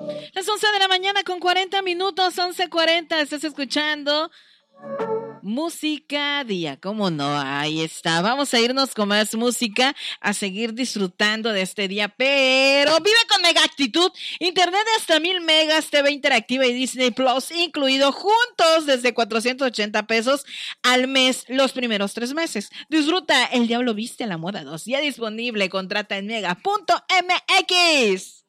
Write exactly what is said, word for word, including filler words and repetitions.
Las once de la mañana con cuarenta minutos, once cuarenta, estás escuchando Música Día, ¿cómo no? Ahí está, vamos a irnos con más música, a seguir disfrutando de este día, pero vive con mega actitud, internet de hasta mil megas, T V interactiva y Disney Plus incluido juntos desde cuatrocientos ochenta pesos al mes los primeros tres meses. Disfruta El Diablo Viste a la Moda dos, ya disponible, contrata en mega punto m x.